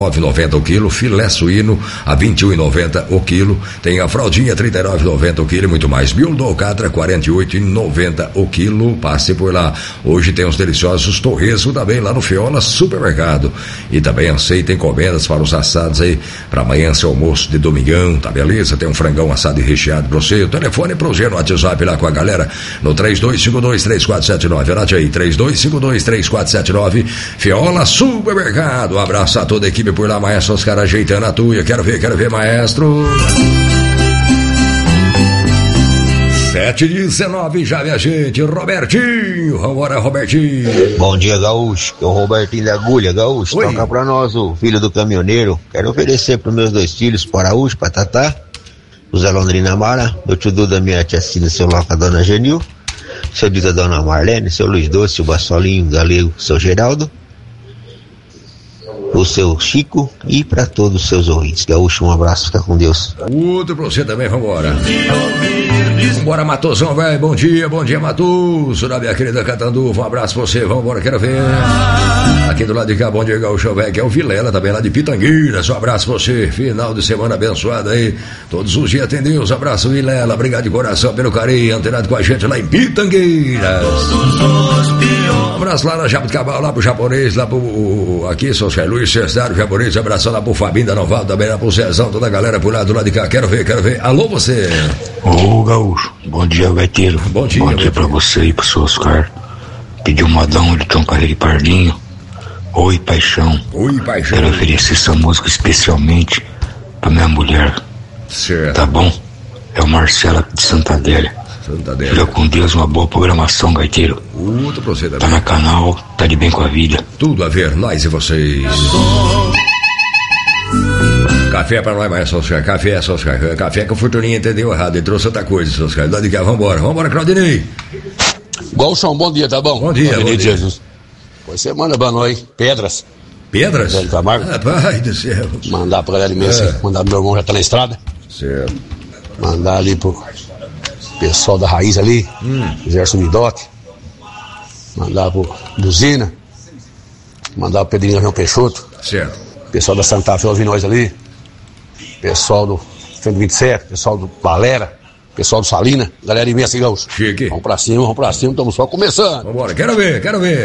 R$9,90 o quilo, filé suíno a R$21,90 o quilo, tem a fraldinha R$39,90 o quilo e muito mais. Miolo do Alcatra R$48,90 o quilo, passe por lá. Hoje tem os deliciosos torresmo também lá no Fiola Supermercado, e também aceita encomendas para os assados aí, para amanhã seu almoço de domingão, tá beleza? Tem um frangão assado e recheado pra você. O telefone pro Gê no WhatsApp lá com a galera no 3252-3479, anote aí, 3252-3479, Fiola Supermercado. Um abraço a toda a equipe por lá, maestro Oscar ajeitando a tuia. Quero ver, maestro. 7h19 já, minha gente. Robertinho, vambora, Robertinho. Bom dia, Gaúcho. É o Robertinho da Agulha, Gaúcho. Oi. Toca pra nós o Filho do Caminhoneiro. Quero oferecer pros meus dois filhos, para Araújo, para Tatá, o Zé Londrina Mara, meu tio Duda, minha tia Cida, seu Loca, dona Genil, seu Dita, dona Marlene, seu Luiz Doce, o Bassolinho, Galego, seu Geraldo, o seu Chico e para todos os seus ouvintes. Gaúcho, um abraço, fica com Deus. Outro pra você também, vambora. Vambora, Matosão, velho. Bom dia, Matoso, da minha querida Catanduva. Um abraço pra você, vambora, quero ver. Aqui do lado de cá, bom dia, Gaúcho, velho, que é o Vilela, também lá de Pitangueiras. Um abraço pra você, final de semana abençoado aí. Todos os dias tem Deus. Abraço, Vilela, obrigado de coração pelo carinho, antenado com a gente lá em Pitangueiras. Um abraço lá na Jabuticabal, lá pro japonês, lá pro aqui, São Luís, Cestário, japonês, abração lá pro Fabinho da Noval, também lá pro Cezão, toda a galera por lá do lado de cá, quero ver. Alô, você. Ô, Gaúcho, bom dia, gaiteiro. Bom dia pra você e pro seu Oscar. Pediu um modão de Tom Carreiro e Pardinho. Oi, paixão. Quero oferecer essa música especialmente pra minha mulher. Certo. Tá bom? É o Marcelo de Santa Adélia. Fica com Deus, uma boa programação, gaiteiro. Outro procedimento. Tá no canal, tá de bem com a vida. Tudo a ver, nós e vocês. Café pra nós, maestro Oscar. Café que o Fortuninha entendeu errado. Ele trouxe outra coisa, Oscar. Lá de cá, vambora, Claudinei. Galchão, bom dia, tá bom? Bom dia. Jesus. Pois você manda pra nós Pedras? Velho Camargo. Pai do céu. Mandar pra galera imensa, mandar pro meu irmão, já tá na estrada. Certo. Mandar ali pro pessoal da Raiz ali, Gerson Midoc. Mandar pro Buzina. Mandar pro Pedrinho João Peixoto. Certo. Pessoal da Santa Fé ouvindo nós ali. Pessoal do Fendo 27, pessoal do Valera, pessoal do Salina, galera imensa, Gaúcho. Chique. Vamos pra cima, estamos só começando. Vambora, quero ver.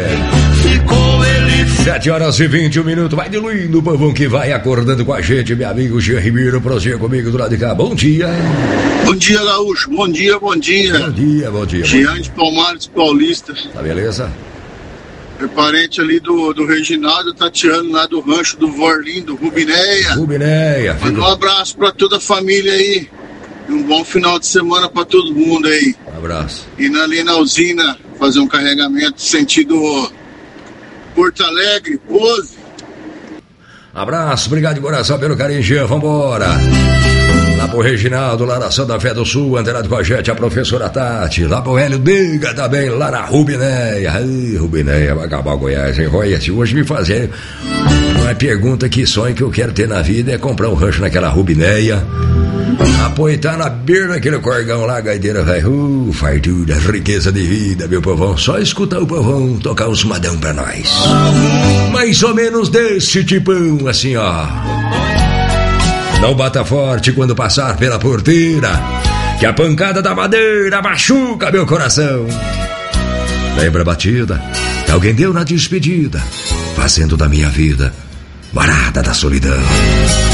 7h21, vai diluindo o povão que vai acordando com a gente, meu amigo Jean Ribeiro, prosseguir comigo do lado de cá. Bom dia. Bom dia, Gaúcho, bom dia. Bom dia. Jean de Palmares Paulista. Tá beleza? É parente ali do Reginaldo Tatiano, lá do rancho do Vorlindo, Rubinéia. Manda um abraço pra toda a família aí. E um bom final de semana pra todo mundo aí. Um abraço. Indo ali na usina, fazer um carregamento sentido Porto Alegre, Pose. Abraço, obrigado de coração pelo carinho, Jean, vambora. Lá pro Reginaldo, lá na Santa Fé do Sul, antenado com a gente, a professora Tati. Lá pro Hélio Diga também, lá na Rubinéia. Ai, Rubinéia, vai acabar o Goiás, hein? Olha, se hoje me fazer uma pergunta, que sonho que eu quero ter na vida é comprar um rancho naquela Rubinéia, apoiar na beira daquele corgão lá, gaiteira, velho. Fartura, riqueza de vida, meu povão. Só escutar o povão tocar uns madão pra nós. Mais ou menos desse tipão, assim, ó. Não bata forte quando passar pela porteira, que a pancada da madeira machuca meu coração. Lembra a batida que alguém deu na despedida, fazendo da minha vida morada da solidão.